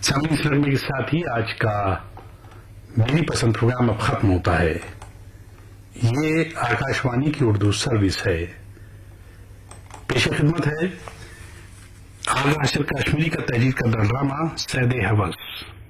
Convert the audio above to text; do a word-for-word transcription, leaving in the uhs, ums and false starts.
सामने इस लगने के साथ ही आज का मेरी पसंद प्रोग्राम अब खत्म होता है। ये आकाशवाणी की उर्दू सर्विस है। पेश खिदमत है आगा अशर कश्मीरी का तहजीर का ड्रामा सैदे हवस।